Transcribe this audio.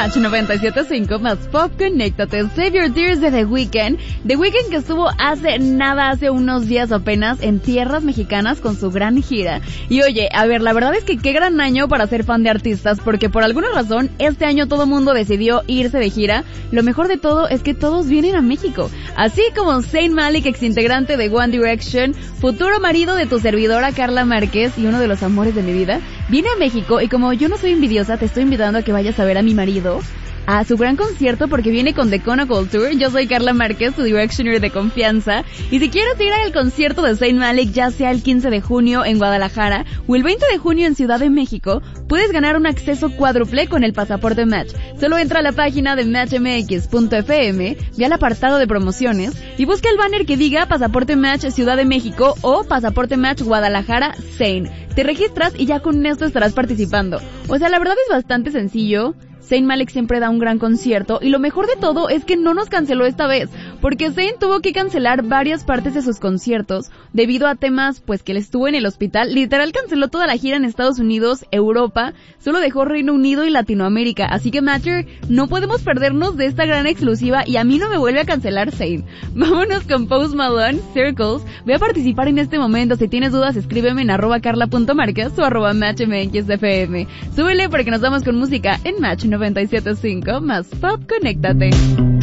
Match 97.5 más Pop, conéctate. Save Your Tears de The Weeknd. The Weeknd que estuvo hace unos días apenas en tierras mexicanas con su gran gira. Y oye, a ver, la verdad es que qué gran año para ser fan de artistas, porque por alguna razón este año todo mundo decidió irse de gira. Lo mejor de todo es que todos vienen a México. Así como Zayn Malik, exintegrante de One Direction, futuro marido de tu servidora Carla Márquez y uno de los amores de mi vida, viene a México y como yo no soy envidiosa, te estoy invitando a que vayas a ver a mi marido a su gran concierto porque viene con The Conocold Tour. Yo soy Carla Márquez, tu Directioner de confianza, y si quieres ir al concierto de Zayn Malik, ya sea el 15 de junio en Guadalajara o el 20 de junio en Ciudad de México, puedes ganar un acceso cuádruple con el pasaporte Match. Solo entra a la página de matchmx.fm, ve al apartado de promociones y busca el banner que diga Pasaporte Match Ciudad de México o Pasaporte Match Guadalajara Zayn. Te registras y ya con esto estarás participando. O sea, la verdad es bastante sencillo. Zayn Malik siempre da un gran concierto y lo mejor de todo es que no nos canceló esta vez, porque Zayn tuvo que cancelar varias partes de sus conciertos debido a temas pues que él estuvo en el hospital. Literal canceló toda la gira en Estados Unidos, Europa, solo dejó Reino Unido y Latinoamérica, así que Matcher, no podemos perdernos de esta gran exclusiva y a mí no me vuelve a cancelar Zayn. Vámonos con Post Malone, Circles. Voy a participar en este momento, si tienes dudas escríbeme en @carla.marquez o @matchmxfm. Súbele porque nos vamos con música en Match 97.5 más Pop, conéctate.